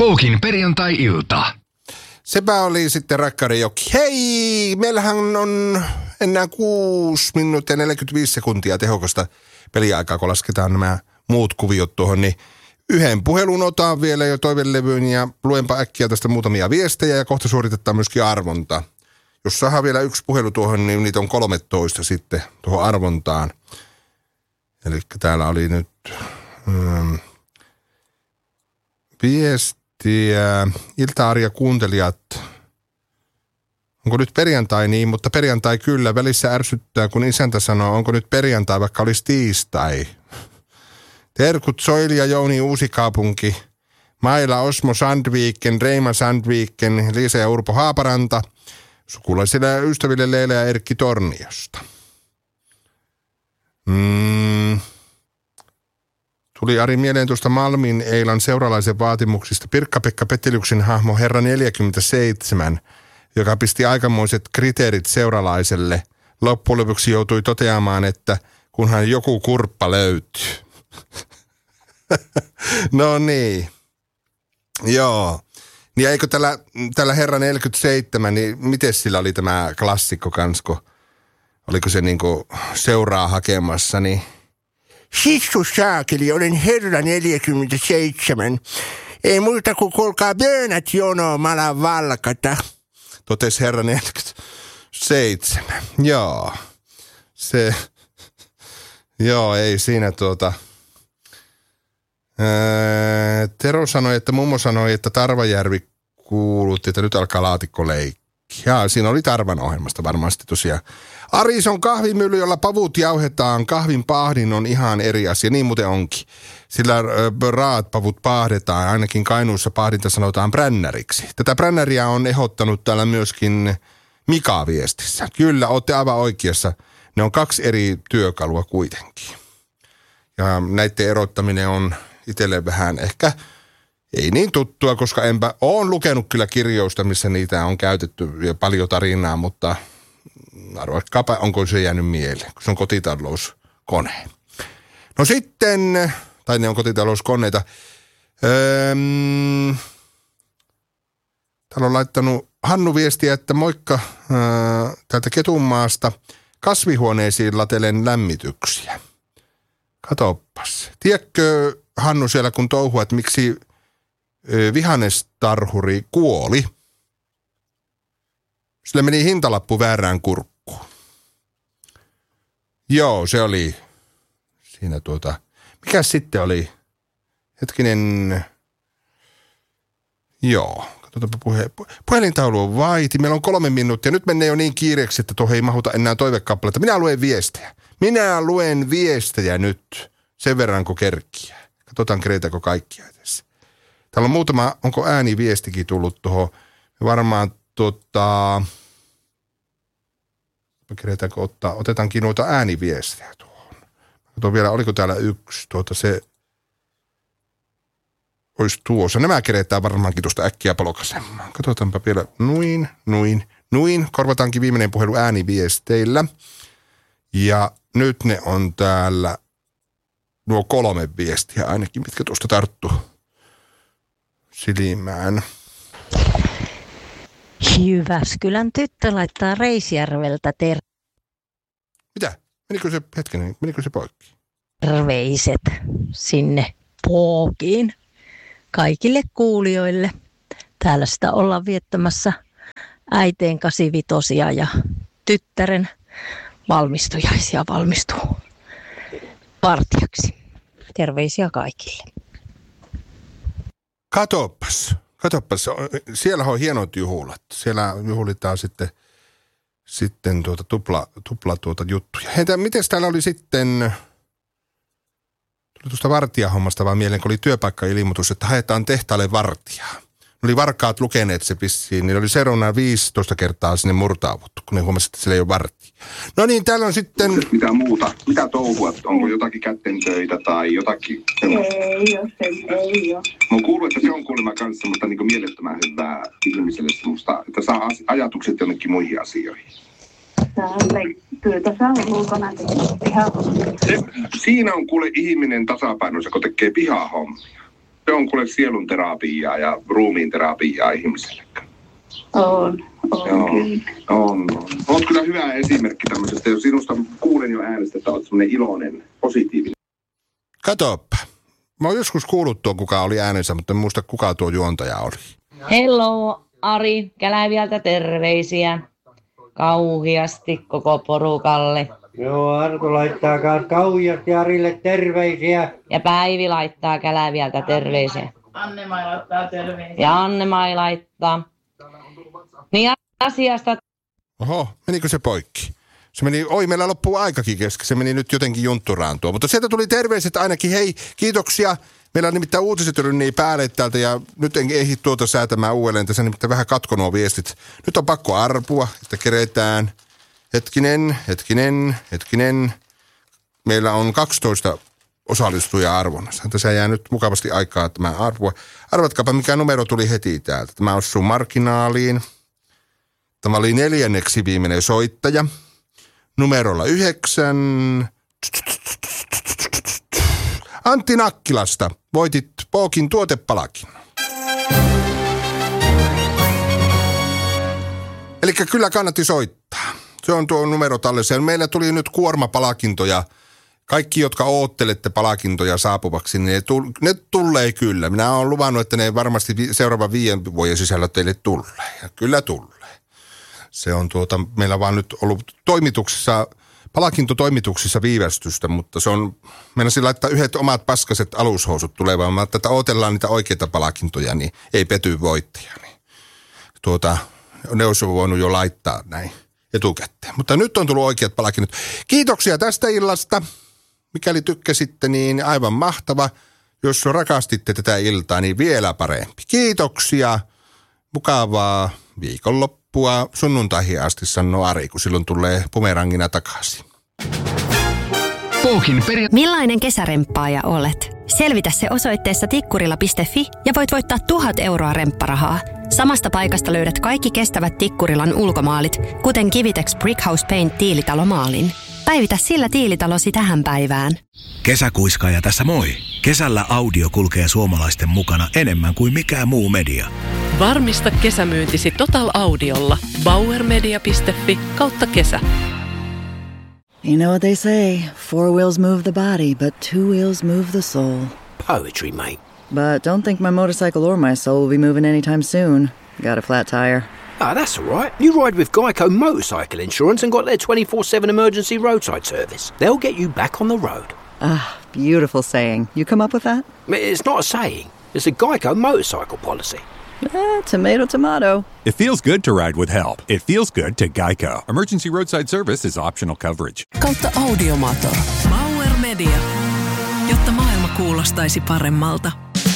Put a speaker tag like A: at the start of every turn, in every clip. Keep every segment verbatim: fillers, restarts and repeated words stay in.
A: Poukin perjantai-ilta.
B: Sepä oli sitten Rakkauden joki. Hei, meillähän on enää kuusi minuuttia neljäkymmentäviisi sekuntia tehokasta peliaikaa, kun lasketaan nämä muut kuviot tuohon, niin yhden puhelun otan vielä jo toivelevyyn ja luenpa äkkiä tästä muutamia viestejä ja kohta suoritetaan myöskin arvonta. Jos saadaan vielä yksi puhelu tuohon, niin niitä on kolmetoista sitten tuohon arvontaan. Eli täällä oli nyt ähm, viestiä. Ilta-Arja kuuntelijat. Onko nyt perjantai niin, mutta perjantai kyllä. Välissä ärsyttää, kun isäntä sanoo, onko nyt perjantai, vaikka olisi tiistai. Terkut Soili ja Jouni Uusikaupunki. Maila Osmo Sandviken, Reima Sandviken, Liisa ja Urpo Haaparanta. Sukulaisille ja ystäville Leila ja Erkki Torniosta. Mm. Tuli Ari mieleen tuosta Malmin Eilan seuralaisen vaatimuksista Pirkka-Pekka Peteliuksen hahmo Herra neljäkymmentäseitsemän, joka pisti aikamoiset kriteerit seuralaiselle. Loppujen lopuksi joutui toteamaan, että kunhan joku kurppa löytyy. No niin. Joo. Niin eikö tällä, tällä Herra neljäkymmentäseitsemän, niin miten sillä oli tämä klassikko kansko? Oliko se niinku seuraa hakemassa, niin...
C: Sissu saakeli, olen Herra neljäkymmentäseitsemän. Ei muuta kuin kuulkaa bönät jonoa, mä alan valkata.
B: Totesi Herra neljäkymmentäseitsemän. Joo. Se... Joo, ei siinä tuota... Öö, Tero sanoi, että mummo sanoi, että Tarvajärvi kuulutti, että nyt alkaa laatikkoleikki. Jaa, siinä oli Tarvan ohjelmasta varmasti tosiaan. Arison kahvimylly, jolla pavut jauhetaan, kahvin paahdin on ihan eri asia. Niin muuten onkin. Sillä äh, raatpavut paahdetaan, ainakin Kainuussa paahdinta sanotaan brännäriksi. Tätä brännäriä on ehdottanut täällä myöskin Mika viestissä. Kyllä, olette aivan oikeassa. Ne on kaksi eri työkalua kuitenkin. Ja näiden erottaminen on itselle vähän ehkä ei niin tuttua, koska enpä oon lukenut kyllä kirjoista, missä niitä on käytetty ja paljon tarinaa, mutta arvatkaapa, onko se jäänyt mieleen, kun se on kotitalouskone. No sitten, tai ne on kotitalouskoneita. Öö, täällä on laittanut Hannu viestiä, että moikka öö, täältä Ketunmaasta. Kasvihuoneisiin latelen lämmityksiä. Katoppas. Tiedätkö, Hannu, siellä kun touhua, että miksi ö, vihannestarhuri kuoli? Sillä meni hintalappu väärään kurkkuun. Joo, se oli siinä tuota... Mikäs sitten oli? Hetkinen... Joo, katsotaanpa puhe... Puhelintaulu on vaiti. Meillä on kolme minuuttia. Nyt menee jo niin kiireeksi, että tuohon ei mahuta enää toivekappaletta. Minä luen viestejä. Minä luen viestejä nyt sen verran, kun kerkkiä. Katsotaan, keretäänkö kaikkia tässä. Täällä on muutama, onko ääniviestikin tullut tuohon. Varmaan tota... Keretäänkö ottaa? Otetaankin noita ääniviestejä tuohon. Katsotaan vielä, oliko täällä yksi. Tuota se... Olisi tuossa. Nämä keretään varmaankin tuosta äkkiä palokasemmaan. Katsotaanpa vielä. Nuin, nuin, nuin. Korvataankin viimeinen puhelu ääniviesteillä. Ja nyt ne on täällä nuo kolme viestiä ainakin, mitkä tuosta tarttuu silmään.
D: Jyväskylän tyttö laittaa Reisjärveltä ter...
B: Mitä? Menikö se, hetkinen, menikö se poikki?
D: Terveiset sinne Pookiin kaikille kuulijoille. Täällä sitä ollaan viettämässä äiteen kahdeksankymmentäviisi ja tyttären valmistujaisia valmistuu vartijaksi. Terveisiä kaikille.
B: Katoppas, katoppas. Siellä on hienot juhlat. Siellä juhlitaan sitten, sitten tuota tupla, tupla tuota juttuja. Heitä, miten täällä oli sitten, tuli tuosta vartijahommasta vaan mieleen, kun oli työpaikka-ilmoitus, että haetaan tehtaalle vartijaa. Oli varkaat lukeneet se vissiin, niin oli seuraavana viisitoista kertaa sinne murtaavuttu, kun ne huomasivat, että siellä ei ole vartija. No niin, täällä on sitten...
E: Mitä muuta? Mitä touhua? Onko jotakin kättentöitä tai jotakin?
F: Ei ole, se ei ole.
E: Mä oon kuullut, että se on kuulemma kanssa semmoista niin mielettömän hyvää ihmiselle semmoista, että saa ajatukset jonnekin muihin asioihin.
F: Kyllä tässä on ulkona tekee pihahommia.
E: Siinä on kuule ihminen tasapainossa, kun tekee pihahommia. Se on kuule sielun terapiaa ja ruumiin terapiaa ihmiselle.
F: On, on
E: Joo,
F: kyllä.
E: on, on. Olet kyllä hyvä esimerkki tämmöisestä, jos sinusta kuulen jo äänestä, että olet semmoinen iloinen, positiivinen.
B: Katoppa. Mä oon joskus kuullut tuon, kuka oli äänensä, mutta en muista, kuka tuo juontaja oli.
G: Hello, Ari. Käläviältä terveisiä. Kauhiasti koko porukalle.
H: Joo, Arto laittaa kauhiasti Arille terveisiä.
G: Ja Päivi laittaa Käläviältä terveisiä.
I: Anne-Mai laittaa terveisiä.
G: Ja Anne-Mai laittaa. Niin asiasta.
B: Oho, menikö se poikki? Se meni, oi meillä loppuu aikakin kesken, se meni nyt jotenkin juntturaan tuo. Mutta sieltä tuli terveiset ainakin, hei, kiitoksia. Meillä on nimittäin uutiset niin päälle täältä ja nyt en ehdi tuota säätämään uudelleen. Tässä nimittäin vähän katko nuo viestit. Nyt on pakko arpua, että keretään. Hetkinen, hetkinen, hetkinen. Meillä on kaksitoista osallistujaa arvonnassa. Tässä jää nyt mukavasti aikaa tämä arvua. Arvatkaapa, mikä numero tuli heti täältä. Tämä osuu marginaaliin. Tämä oli neljänneksi viimeinen soittaja. Numerolla yhdeksän. Antti Nakkilasta. Voitit Pookin tuotepalakin. Eli kyllä kannatti soittaa. Se on tuo numero tallessa. Meillä tuli nyt kuormapalakintoja. Kaikki, jotka oottelette palakintoja saapuvaksi, niin ne, tull, ne tulee kyllä. Minä olen luvannut, että ne varmasti vi- seuraavan viiden vuoden sisällä teille tulee. Ja kyllä tulee. Se on tuota, meillä vaan nyt ollut toimituksessa, palakintotoimituksissa viivästystä, mutta se on, meinasin laittaa yhdet omat paskaset alushousut tulevaan, mutta että odotellaan niitä oikeita palakintoja, niin ei pety voittaja. Niin tuota, ne olisi voinut jo laittaa näin etukäteen. Mutta nyt on tullut oikeat palakinnot. Kiitoksia tästä illasta. Mikäli tykkäsitte, niin aivan mahtava. Jos rakastitte tätä iltaa, niin vielä parempi. Kiitoksia. Mukavaa viikonloppua. Sunnuntaihin asti sanoo Ari, kun silloin tulee bumerangina takaisin.
A: Pookin peri...
J: Millainen kesäremppaaja olet? Selvitä se osoitteessa tikkurila piste fi ja voit voittaa tuhat euroa rempparahaa. Samasta paikasta löydät kaikki kestävät Tikkurilan ulkomaalit, kuten Kivitex Brickhouse Paint tiilitalomaalin. Päivitä sillä tiilitalosi tähän päivään.
K: Kesäkuiskaaja tässä moi. Kesällä audio kulkee suomalaisten mukana enemmän kuin mikään muu media.
L: Varmista kesämyyntisi Total Audiolla. bauermedia piste fi kautta kesä.
M: You know what they say, four wheels move the body, but two wheels move the soul.
N: Poetry, mate.
M: But don't think my motorcycle or my soul will be moving anytime soon. Got a flat tire.
N: Ah, that's all right. You ride with Geico Motorcycle Insurance and got their twenty-four seven emergency roadside service. They'll get you back on the road.
M: Ah, beautiful saying. You come up with that?
N: It's not a saying. It's a Geico motorcycle policy.
M: Eh, tomato, tomato.
O: It feels good to ride with help. It feels good to Geico. Emergency roadside service is optional coverage.
L: Kautta Audiomator. Bauer Media. Jotta maailma kuulostaisi paremmalta.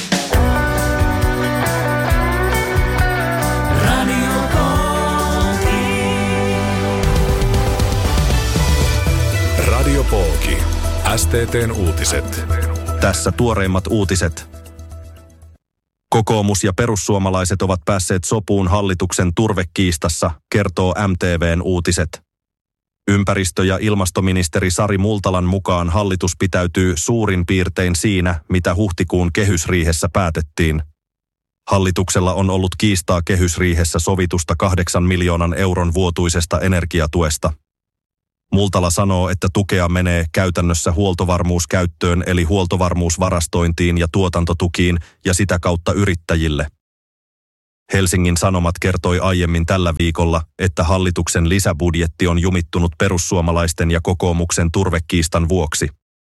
P: Radio Pooki. S T T:n uutiset.
Q: Tässä tuoreimmat uutiset. Kokoomus ja perussuomalaiset ovat päässeet sopuun hallituksen turvekiistassa, kertoo M T V:n uutiset. Ympäristö- ja ilmastoministeri Sari Multalan mukaan hallitus pitäytyy suurin piirtein siinä, mitä huhtikuun kehysriihessä päätettiin. Hallituksella on ollut kiistaa kehysriihessä sovitusta kahdeksan miljoonan euron vuotuisesta energiatuesta. Multala sanoo, että tukea menee käytännössä huoltovarmuuskäyttöön eli huoltovarmuusvarastointiin ja tuotantotukiin ja sitä kautta yrittäjille. Helsingin Sanomat kertoi aiemmin tällä viikolla, että hallituksen lisäbudjetti on jumittunut perussuomalaisten ja kokoomuksen turvekiistan vuoksi.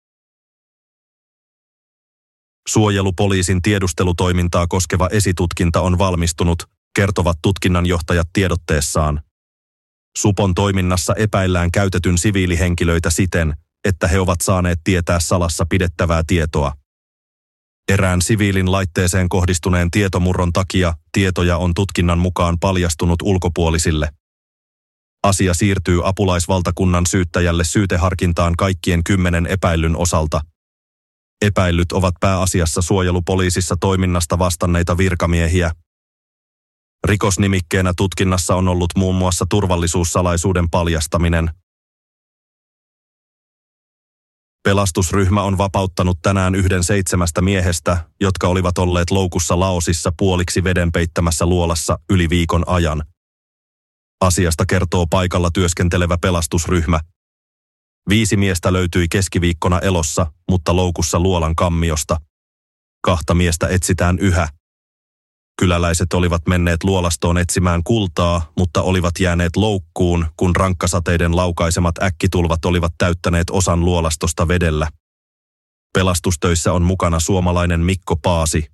Q: Suojelupoliisin tiedustelutoimintaa koskeva esitutkinta on valmistunut, kertovat tutkinnanjohtajat tiedotteessaan. Supon toiminnassa epäillään käytetyn siviilihenkilöitä siten, että he ovat saaneet tietää salassa pidettävää tietoa. Erään siviilin laitteeseen kohdistuneen tietomurron takia tietoja on tutkinnan mukaan paljastunut ulkopuolisille. Asia siirtyy apulaisvaltakunnan syyttäjälle syyteharkintaan kaikkien kymmenen epäillyn osalta. Epäillyt ovat pääasiassa suojelupoliisissa toiminnasta vastanneita virkamiehiä. Rikosnimikkeenä tutkinnassa on ollut muun muassa turvallisuussalaisuuden paljastaminen. Pelastusryhmä on vapauttanut tänään yhden seitsemästä miehestä, jotka olivat olleet loukussa Laosissa puoliksi veden peittämässä luolassa yli viikon ajan. Asiasta kertoo paikalla työskentelevä pelastusryhmä. Viisi miestä löytyi keskiviikkona elossa, mutta loukussa luolan kammiosta. Kahta miestä etsitään yhä. Kyläläiset olivat menneet luolastoon etsimään kultaa, mutta olivat jääneet loukkuun, kun rankkasateiden laukaisemat äkkitulvat olivat täyttäneet osan luolastosta vedellä. Pelastustöissä on mukana suomalainen Mikko Paasi.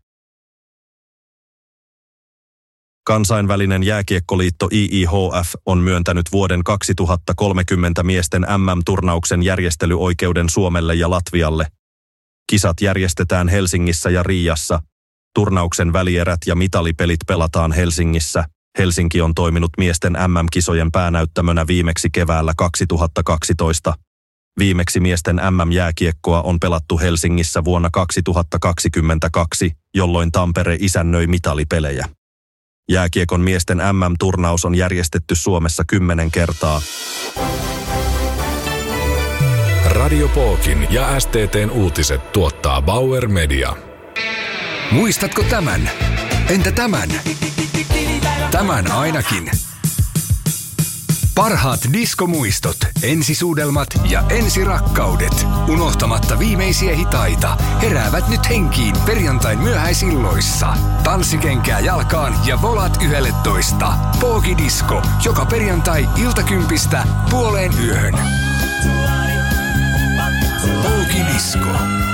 Q: Kansainvälinen jääkiekkoliitto I I H F on myöntänyt vuoden kaksituhattakolmekymmentä miesten M M-turnauksen järjestelyoikeuden Suomelle ja Latvialle. Kisat järjestetään Helsingissä ja Riiassa. Turnauksen välierät ja mitalipelit pelataan Helsingissä. Helsinki on toiminut miesten M M-kisojen päänäyttämönä viimeksi keväällä kaksituhattakaksitoista. Viimeksi miesten M M-jääkiekkoa on pelattu Helsingissä vuonna kaksituhattakaksikymmentäkaksi, jolloin Tampere isännöi mitalipelejä. Jääkiekon miesten M M-turnaus on järjestetty Suomessa kymmenen kertaa.
P: Radio Pookin ja S T T:n uutiset tuottaa Bauer Media.
A: Muistatko tämän? Entä tämän? Tämän ainakin. Parhaat diskomuistot, ensisuudelmat ja ensirakkaudet, unohtamatta viimeisiä hitaita, heräävät nyt henkiin perjantain myöhäisilloissa. Tanssikenkää jalkaan ja volat yhdelletoista. Pooki Disco, joka perjantai iltakympistä puoleen yöhön. Pooki Disco.